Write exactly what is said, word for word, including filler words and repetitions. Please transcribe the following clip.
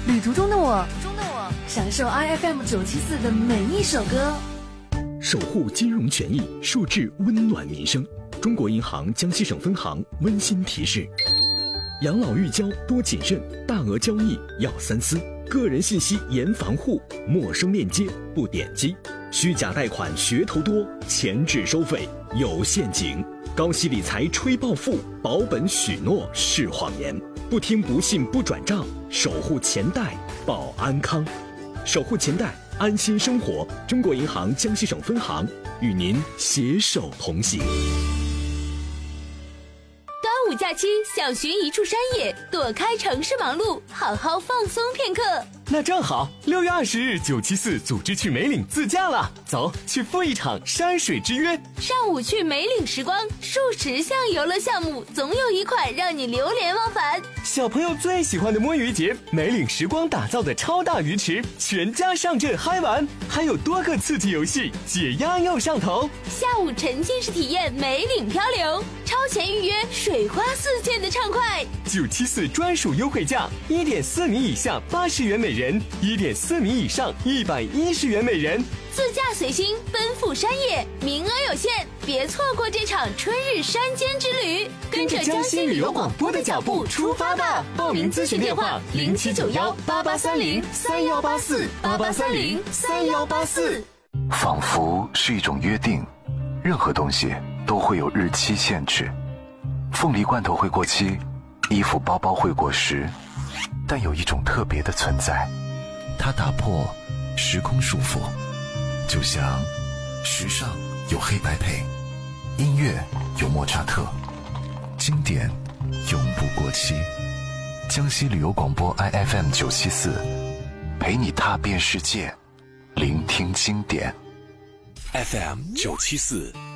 旅途中的我，中的我，享受 I F M 九七四的每一首歌。 守护金融权益，树质温暖民生。中国银行江西省分行温馨提示：养老预交多谨慎，大额交易要三思，个人信息严防护，陌生链接不点击，虚假贷款噱头多，前置收费有陷阱，高息理财吹暴富，保本许诺是谎言，不听不信不转账，守护钱袋保安康，守护钱袋安心生活。中国银行江西省分行与您携手同行。 端午假期想寻一处山野，躲开城市忙碌，好好放松片刻。 那正好，六月二十日九七四组织去梅岭自驾了，走，去赴一场山水之约。 上午去梅岭时光，数十项游乐项目，总有一款让你流连忘返。 小朋友最喜欢的摸鱼节，梅岭时光打造的超大鱼池，全家上阵嗨玩，还有多个刺激游戏，解压又上头。 下午沉浸式体验梅岭漂流，超前预约，水花四溅的畅快。 九七四专属优惠价，一点四米以下八十元每人，一点四米以上一百一十元每人。 自驾随心，奔赴山野，名额有限，别错过这场春日山间之旅。 跟着江西旅游广播的脚步出发吧！报名咨询电话：零七九幺八八三零三幺八四八八三零三幺八四。 仿佛是一种约定，任何东西都会有日期限制。凤梨罐头会过期，衣服包包会过时，但有一种特别的存在，它打破时空束缚。就像时尚有黑白配，音乐有莫扎特，经典永不过期。江西旅游广播 I F M 九七四，陪你踏遍世界，聆听经典。 F M 九七四